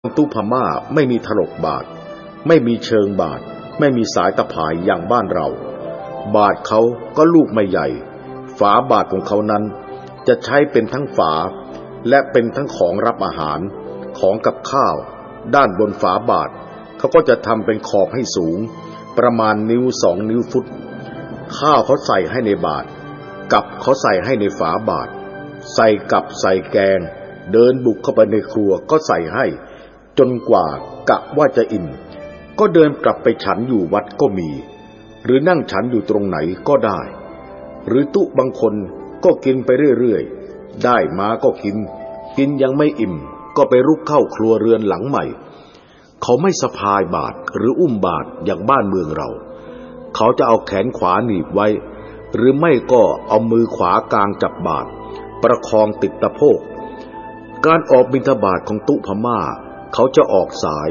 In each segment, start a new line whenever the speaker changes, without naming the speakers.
ตุพม่าไม่มีถลกบาทไม่มีเชิงบาทไม่มีสายตะข่ายอย่างบ้านเราบาทเขาก็ลูกไม่ใหญ่ฝาบาทของเขานั้นจะใช้เป็นทั้งฝาและเป็นทั้งของรับอาหารของกับข้าวด้านบนฝาบาทเขาก็จะทำเป็นขอบให้สูงประมาณนิ้ว2 นิ้วฟุตข้าวเขาใส่ให้ในบาทกับเขาใส่ให้ในฝาบาทใส่กับใส่แกงเดินบุกเข้าไปในครัวก็ใส่ให้จนกว่ากะว่าจะอิ่มก็เดินกลับไปฉันอยู่วัดก็มีหรือนั่งฉันอยู่ตรงไหนก็ได้หรือตุบางคนก็กินไปเรื่อยๆได้มาก็กินยังไม่อิ่มก็ไปรุกเข้าครัวเรือนหลังใหม่เขาไม่สะพายบาตรหรืออุ้มบาตรอย่างบ้านเมืองเราเขาจะเอาแขนขวาหนีบไว้หรือไม่ก็เอามือขวากางจับบาตรประคองติดตะโพกการออกบิณฑบาตของตุพม่าเขาจะออกสาย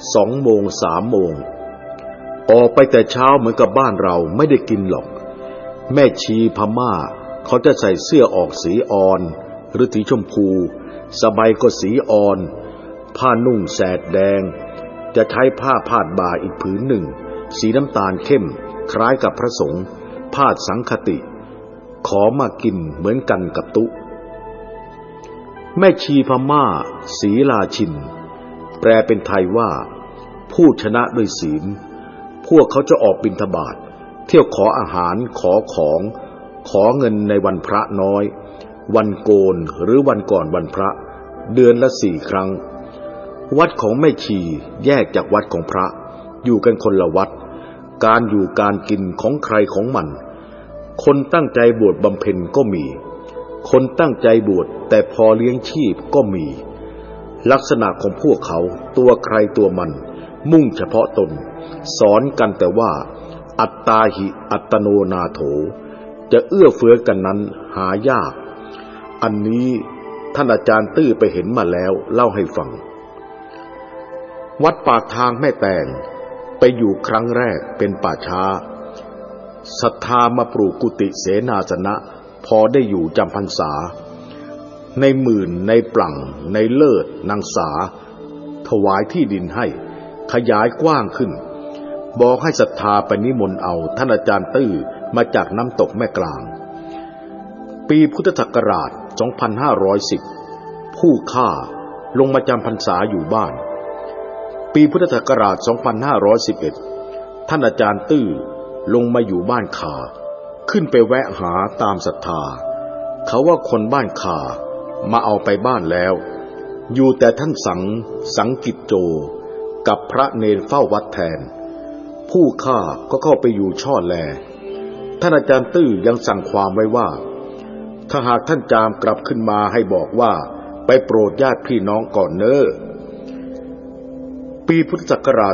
2 โมง 3 โมงออกไปแต่เช้าเหมือนกับบ้านเราไม่ได้กินหรอกแม่ชีพม่าเขาจะใส่เสื้อออกสีอ่อนหรือสีชมพูสบายก็สีอ่อนผ้านุ่งแสดแดงจะใช้ผ้าพาดบ่าอีกผืนหนึ่งสีน้ำตาลเข้มคล้ายกับพระสงฆ์พาดสังฆติขอมากินเหมือนกันกับตุแม่ชีพม่าศรีลาชินแปลเป็นไทยว่าผู้ชนะด้วยศีลพวกเขาจะออกบิณฑบาตเที่ยวขออาหารขอของขอเงินในวันพระน้อยวันโกนหรือวันก่อนวันพระเดือนละ4 ครั้งวัดของแม่ชีแยกจากวัดของพระอยู่กันคนละวัดการอยู่การกินของใครของมันคนตั้งใจบวชบำเพ็ญก็มีคนตั้งใจบวชแต่พอเลี้ยงชีพก็มีลักษณะของพวกเขาตัวใครตัวมันมุ่งเฉพาะตนสอนกันแต่ว่าอัตตาหิอัตโนนาโถจะเอื้อเฟื้อกันนั้นหายากอันนี้ท่านอาจารย์ตื้อไปเห็นมาแล้วเล่าให้ฟังวัดปากทางแม่แตงไปอยู่ครั้งแรกเป็นป่าช้าศรัทธามาปลูกกุฏิเสนาสนะพอได้อยู่จำพรรษาในหมื่นในปลั่งในเลิศนางสาถวายที่ดินให้ขยายกว้างขึ้นบอกให้ศรัทธาไปนิมนต์เอาท่านอาจารย์ตื้อมาจากน้ำตกแม่กลางปีพุทธศักราช 2510 ผู้ฆ่าลงมาจำพรรษาอยู่บ้านปีพุทธศักราช 2511 ท่านอาจารย์ตื้อลงมาอยู่บ้านคาขึ้นไปแวะหาตามศรัทธาเขาว่าคนบ้านคามาเอาไปบ้านแล้วอยู่แต่ท่านสังกิจโจกับพระเนรเฝ้าวัดแทนผู้ฆ่าก็เข้าไปอยู่ช่อแลท่านอาจารย์ตื้อยังสั่งความไว้ว่าถ้าหากท่านจามกลับขึ้นมาให้บอกว่าไปโปรดญาติพี่น้องก่อนเน้อปีพุทธศักราช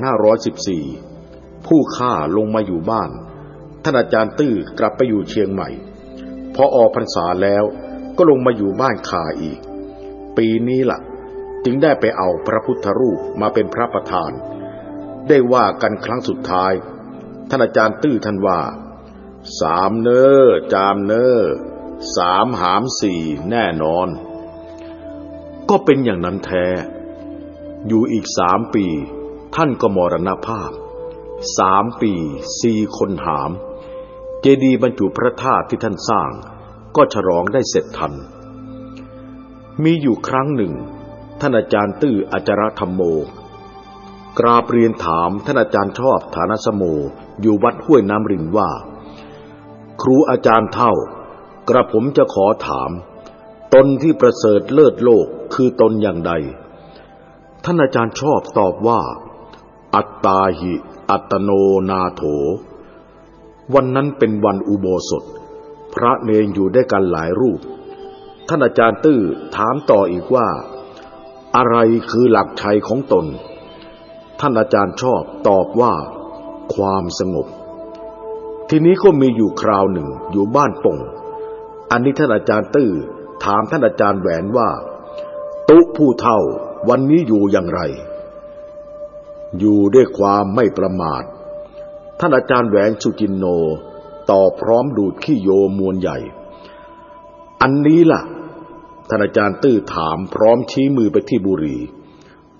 2514 ผู้ฆ่าลงมาอยู่บ้านท่านอาจารย์ตื้อกลับไปอยู่เชียงใหม่พอออกพรรษาแล้วก็ลงมาอยู่บ้านคาอีกปีนี้ล่ะจึงได้ไปเอาพระพุทธรูปมาเป็นพระประธานได้ว่ากันครั้งสุดท้ายท่านอาจารย์ตื้อท่านว่า3 เน้อจามเน้อ3 หาม 4แน่นอนก็เป็นอย่างนั้นแท้อยู่อีก3 ปีท่านก็มรณภาพ3 ปี 4 คนหามเจดีย์บรรจุพระธาตุที่ท่านสร้างก็ฉลองได้เสร็จทันมีอยู่ครั้งหนึ่งท่านอาจารย์ตื้ออาจารธรรมโมกราบเรียนถามท่านอาจารย์ชอบฐานสโมอยู่วัดห้วยน้ำรินว่าครูอาจารย์เท่ากระผมจะขอถามตนที่ประเสริฐเลิศโลกคือตนอย่างใดท่านอาจารย์ชอบตอบว่าอัตตาหิอัตโนนาโถวันนั้นเป็นวันอุโบสถพระเนรอยู่ด้วยกันหลายรูปท่านอาจารย์ตื้อถามต่ออีกว่าอะไรคือหลักชัยของตนท่านอาจารย์ชอบตอบว่าความสงบทีนี้ก็มีอยู่คราวหนึ่งอยู่บ้านป่งอันนี้ท่านอาจารย์ตื้อถามท่านอาจารย์แหวนว่าตุผู้เฒ่าวันนี้อยู่อย่างไรอยู่ด้วยความไม่ประมาทท่านอาจารย์แหวนสุจินโนตอบพร้อมดูดขี้โยมวลใหญ่อันนี้ล่ะท่านอาจารย์ตื้อถามพร้อมชี้มือไปที่บุหรี่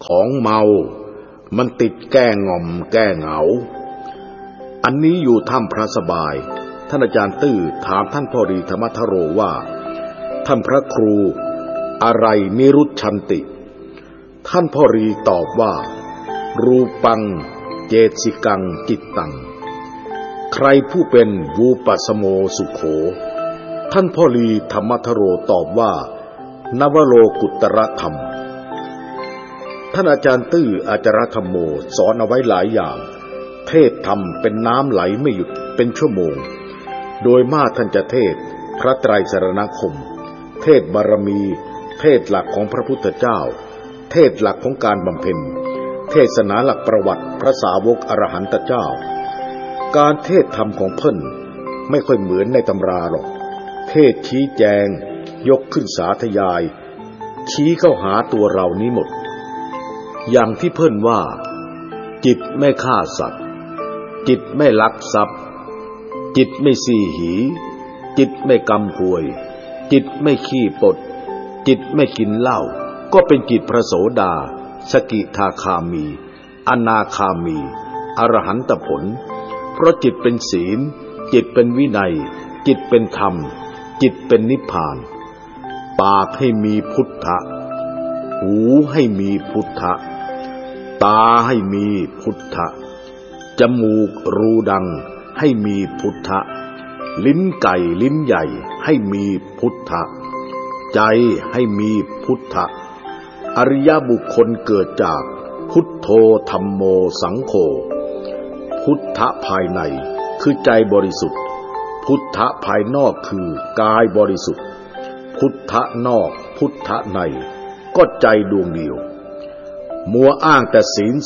ของเมามันติดแก้งอมแก้เหงาอันนี้อยู่ถ้ำพระสบายท่านอาจารย์ตื้อถามท่านพ่อรีธรรมทโรว่าท่านพระครูอะไรนิรุตชันติท่านพ่อรีตอบว่ารูปังเจตสิกังจิตตังใครผู้เป็นวูปัสโมสุโขท่านพ่อรีธรรมทโรตอบว่านวโลกุตตรธรรมท่านอาจารย์ตื้ออาจารธรรมโมสอนเอาไว้หลายอย่างเทศธรรมเป็นน้ำไหลไม่หยุดเป็นชั่วโมงโดยมากท่านจะเทศพระไตรสรณคมเทศบารมีเทศหลักของพระพุทธเจ้าเทศหลักของการบำเพ็ญเทศนาหลักประวัติพระสาวกอรหันตเจ้าการเทศธรรมของเพิ่นไม่ค่อยเหมือนในตำราหรอกเทศชี้แจงยกขึ้นสาธยายชี้เข้าหาตัวเรานี้หมดอย่างที่เพิ่นว่าจิตไม่ฆ่าสัตว์จิตไม่ลักทรัพย์จิตไม่ซี้หีจิตไม่กำหวยจิตไม่ขี้ปดจิตไม่กินเหล้าก็เป็นจิตพระโสดาสกิทาคามีอนาคามีอรหันตผลเพราะจิตเป็นศีลจิตเป็นวินัยจิตเป็นธรรมจิตเป็นนิพพานปากให้มีพุทธะหูให้มีพุทธะตาให้มีพุทธะจมูกรูดังให้มีพุทธะลิ้นไก่ลิ้นใหญ่ให้มีพุทธะใจให้มีพุทธะอริยบุคคลเกิดจากพุทโธธัมโมสังโฆพุทธะภายในคือใจบริสุทธิ์พุทธะภายนอกคือกายบริสุทธิ์พุทธะนอกพุทธะในก็ใจดวงเดียวมัวอ้างแต่ศีล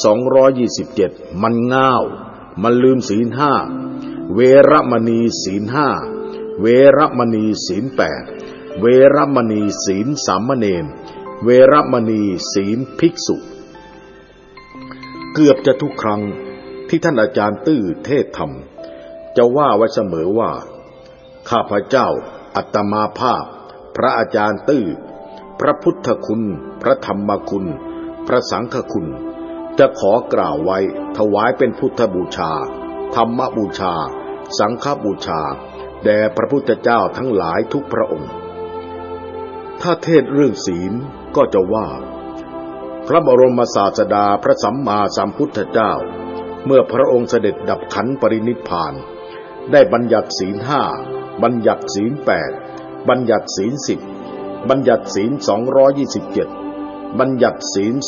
227มันง่าวมันลืมศีล5เวรมณีศีล5เวรมณีศีล8เวรมณีศีลสามเณรเวรมณีศีลภิกษุเกือบจะทุกครั้งที่ท่านอาจารย์ตื้อเทศธรรมจะว่าไว้เสมอว่าข้าพเจ้าอัตมาภาพพระอาจารย์ตื้อพระพุทธคุณพระธรรมคุณพระสังฆคุณจะขอกล่าวไว้ถวายเป็นพุทธบูชาธรรมบูชาสังฆบูชาแด่พระพุทธเจ้าทั้งหลายทุกพระองค์ถ้าเทศเรื่องศีลก็จะว่าพระบรมศาสดาพระสัมมาสัมพุทธเจ้าเมื่อพระองค์เสด็จดับขันปรินิพพานได้บัญญัติศีล5บัญญัติศีล8บัญญัติศีล10บัญญัติศีล227บัญญัติศีล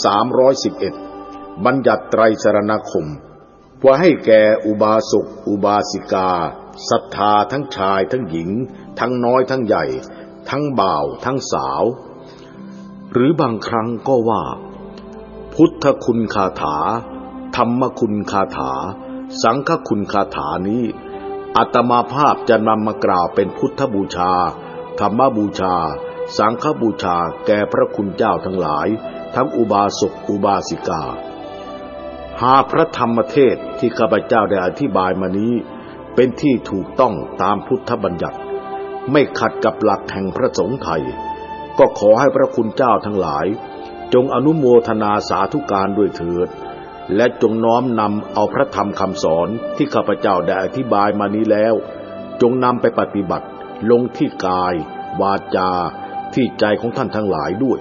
311บัญญัติไตรสรณคมว่าให้แก่อุบาสกอุบาสิกาศรัทธาทั้งชายทั้งหญิงทั้งน้อยทั้งใหญ่ทั้งบ่าวทั้งสาวหรือบางครั้งก็ว่าพุทธคุณคาถาธรรมคุณคาถาสังฆคุณคาถานี้อาตมาภาพจะนำมากล่าวเป็นพุทธบูชาธรรมบูชาสังฆบูชาแก่พระคุณเจ้าทั้งหลายทั้งอุบาสกอุบาสิกาหากพระธรรมเทศที่ข้าพเจ้าได้อธิบายมานี้เป็นที่ถูกต้องตามพุทธบัญญัติไม่ขัดกับหลักแห่งพระสงฆ์ไทยก็ขอให้พระคุณเจ้าทั้งหลายจงอนุโมทนาสาธุการด้วยเถิดและจงน้อมนำเอาพระธรรมคำสอนที่ข้าพเจ้าได้อธิบายมานี้แล้วจงนำไปปฏิบัติลงที่กายวาจาที่ใจของท่านทั้งหลายด้วย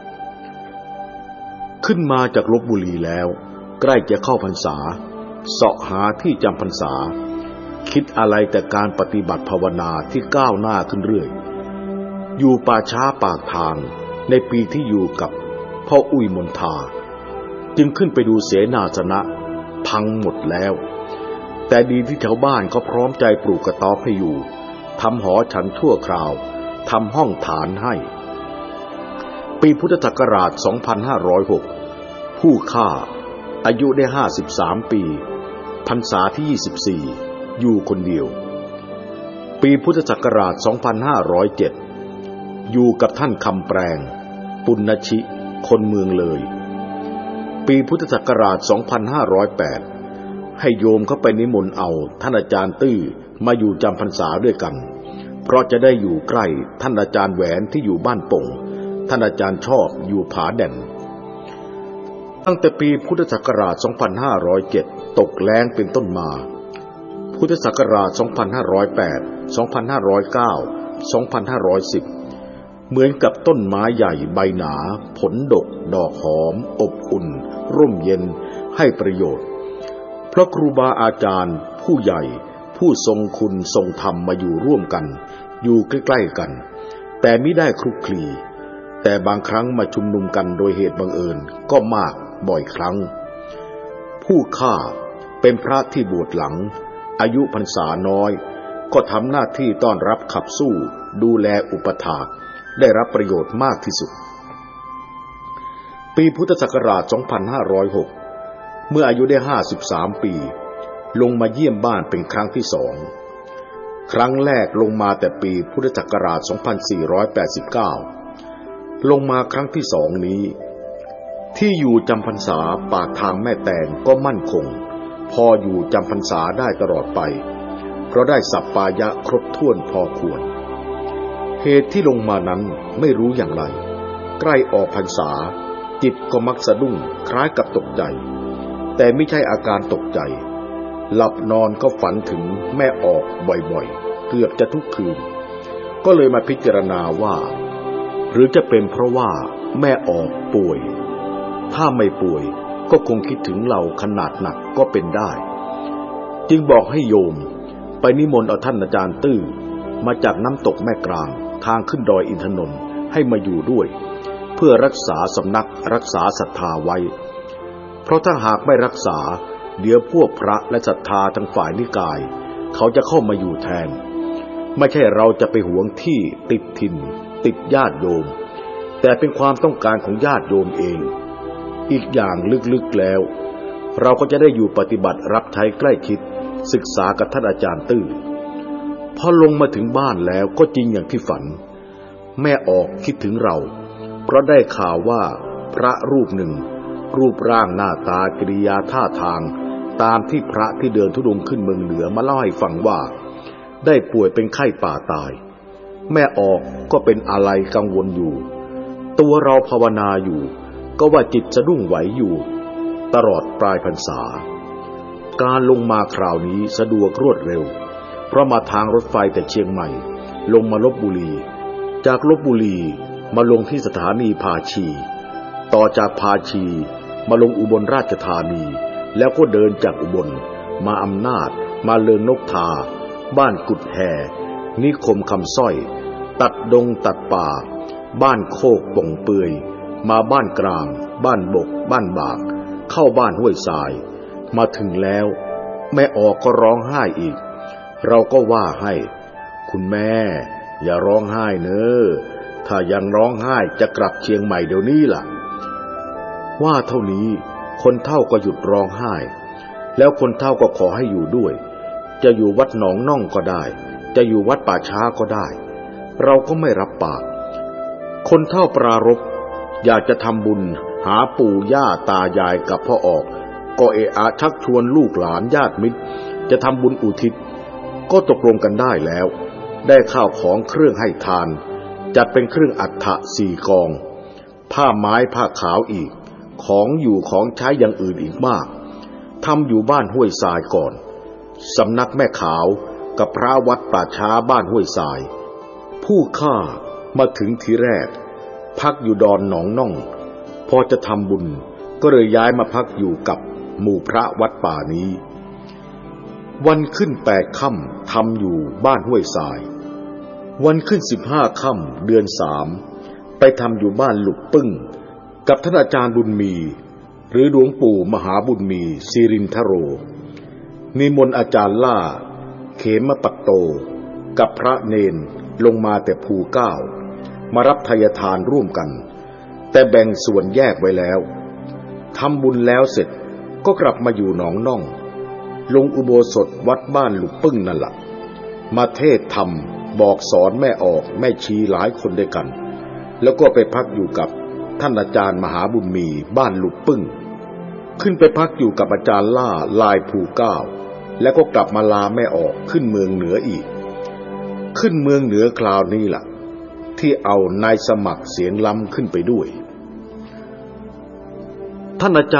ขึ้นมาจากลพบุรีแล้วใกล้จะเข้าพรรษาเสาะหาที่จำพรรษาคิดอะไรแต่การปฏิบัติภาวนาที่ก้าวหน้าขึ้นเรื่อยอยู่ป่าช้าปากทางในปีที่อยู่กับพ่ออุ้ยมนทาจึงขึ้นไปดูเสนาสนะพังหมดแล้วแต่ดีที่ชาวบ้านเขาพร้อมใจปลูกกระต๊อบให้อยู่ทำหอฉันชั่วคราวทำห้องฐานให้ปีพุทธศักราช 2506 ผู้ฆ่าอายุได้53 ปีพรรษาที่24อยู่คนเดียวปีพุทธศักราช 2507 อยู่กับท่านคำแปลงปุณณชิคนเมืองเลยปีพุทธศักราช 2508 ให้โยมเข้าไปนิมนต์เอาท่านอาจารย์ตื้อมาอยู่จำพรรษาด้วยกันเพราะจะได้อยู่ใกล้ท่านอาจารย์แหวนที่อยู่บ้านป่งท่านอาจารย์ชอบอยู่ผาแด่นตั้งแต่ปีพุทธศักราช 2507 ตกแล้งเป็นต้นมาพุทธศักราช 2508 2509 2510 เหมือนกับต้นไม้ใหญ่ใบหนาผลดกดอกหอมอบอุ่นร่มเย็นให้ประโยชน์เพราะครูบาอาจารย์ผู้ใหญ่ผู้ทรงคุณทรงธรรมมาอยู่ร่วมกันอยู่ใกล้ๆกันแต่มิได้คลุกคลีแต่บางครั้งมาชุมนุมกันโดยเหตุบังเอิญก็มากบ่อยครั้งผู้ฆ่าเป็นพระที่บวชหลังอายุพรรษาน้อยก็ทำหน้าที่ต้อนรับขับสู้ดูแลอุปถากได้รับประโยชน์มากที่สุดปีพุทธศักราช 2506 เมื่ออายุได้ 53 ปีลงมาเยี่ยมบ้านเป็นครั้งที่สองครั้งแรกลงมาแต่ปีพุทธศักราช 2489 ลงมาครั้งที่สองนี้ที่อยู่จำพรรษาปากทางแม่แตงก็มั่นคงพออยู่จำพรรษาได้ตลอดไปเพราะได้สัปปายะครบถ้วนพอควรเหตุที่ลงมานั้นไม่รู้อย่างไรใกล้ออกพรรษาจิตก็มักสะดุ้งคล้ายกับตกใจแต่ไม่ใช่อาการตกใจหลับนอนก็ฝันถึงแม่ออกบ่อยๆเกือบจะทุกคืนก็เลยมาพิจารณาว่าหรือจะเป็นเพราะว่าแม่ออกป่วยถ้าไม่ป่วยก็คงคิดถึงเราขนาดหนักก็เป็นได้จึงบอกให้โยมไปนิมนต์เอาท่านอาจารย์ตื้อมาจากน้ำตกแม่กลางทางขึ้นดอยอินทนนท์ให้มาอยู่ด้วยเพื่อรักษาสำนักรักษาศรัทธาไว้เพราะถ้าหากไม่รักษาเดี๋ยวพวกพระและศรัทธาทั้งฝ่ายนิกายเขาจะเข้ามาอยู่แทนไม่ใช่เราจะไปหวงที่ติดถิ่นติดญาติโยมแต่เป็นความต้องการของญาติโยมเองอีกอย่างลึกๆแล้วเราก็จะได้อยู่ปฏิบัติรับใช้ใกล้ชิดศึกษากับท่านอาจารย์ตื้อพอลงมาถึงบ้านแล้วก็จริงอย่างที่ฝันแม่ออกคิดถึงเราเพราะได้ข่าวว่าพระรูปหนึ่งรูปร่างหน้าตากิริยาท่าทางตามที่พระที่เดินธุดงค์ขึ้นเมืองเหนือมาเล่าให้ฟังว่าได้ป่วยเป็นไข้ป่าตายแม่ออกก็เป็นอะไรกังวลอยู่ตัวเราภาวนาอยู่ก็ว่าจิตสะดุ้งไหวอยู่ตลอดปลายพรรษาการลงมาคราวนี้สะดวกรวดเร็วเพราะมาทางรถไฟแต่เชียงใหม่ลงมาลพบุรีจากลพบุรีมาลงที่สถานีภาชีต่อจากภาชีมาลงอุบลราชธานีแล้วก็เดินจากอุบลมาอำนาจมาเลิงนกทาบ้านกุดแห่นิคมคำสร้อยตัดดงตัดป่าบ้านโคกป่งเปือยมาบ้านกลางบ้านบกบ้านบากเข้าบ้านห้วยทรายมาถึงแล้วแม่ออกก็ร้องไห้อีกเราก็ว่าให้คุณแม่อย่าร้องไห้เนอะถ้ายังร้องไห้จะกลับเชียงใหม่เดี๋ยวนี้ล่ะว่าเท่านี้คนเฒ่าก็หยุดร้องไห้แล้วคนเฒ่าก็ขอให้อยู่ด้วยจะอยู่วัดหนองน่องก็ได้จะอยู่วัดป่าช้าก็ได้เราก็ไม่รับปากคนเฒ่าปรารภอยากจะทำบุญหาปู่ย่าตายายกับพ่อออกก็เอะอะชักชวนลูกหลานญาติมิตรจะทำบุญอุทิศก็ตกลงกันได้แล้วได้ข้าวของเครื่องให้ทานจัดเป็นเครื่องอัฐะ4 กองผ้าไม้ผ้าขาวอีกของอยู่ของใช้อย่างอื่นอีกมากทำอยู่บ้านห้วยทรายก่อนสำนักแม่ขาวกับพระวัดป่าช้าบ้านห้วยทรายผู้ฆ่ามาถึงทีแรกพักอยู่ดอนหนองน่องพอจะทำบุญก็เลยย้ายมาพักอยู่กับหมู่พระวัดป่านี้วันขึ้น8 ค่ำทำอยู่บ้านห้วยทรายวันขึ้น15 ค่ำเดือน3ไปทำอยู่บ้านหลุกปึ้งกับท่านอาจารย์บุญมีหรือหลวงปู่มหาบุญมีสิรินทโรนิมนต์อาจารย์ล่าเขมปัตโตกับพระเนนลงมาแต่ภูเก้ามารับทายทานร่วมกันแต่แบ่งส่วนแยกไว้แล้วทำบุญแล้วเสร็จก็กลับมาอยู่หนองน่องลงอุโบสถวัดบ้านหลุกปึ้งนั่นล่ะมาเทศธรรมบอกสอนแม่ออกแม่ชีหลายคนด้วยกันแล้วก็ไปพักอยู่กับท่านอาจารย์มหาบุญมีบ้านหลุกปึ้งขึ้นไปพักอยู่กับอาจารย์ล่าลายภูเก้าแล้วก็กลับมาลาแม่ออกขึ้นเมืองเหนืออีกขึ้นเมืองเหนือคราวนี้ล่ะที่เอานายสมัครเสียงล้ำขึ้นไปด้วยท่านอาจารย์